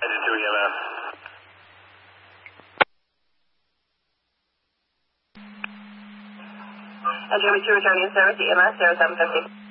Engine 2 EMS. Engine 2 returning in service, EMS 0750.